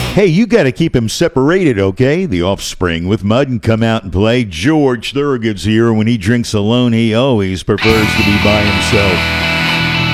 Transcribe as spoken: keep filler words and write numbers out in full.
Hey, you got to keep him separated, okay? The offspring with Mud and come out and play. George Thorogood's here. When he drinks alone, he always prefers to be by himself.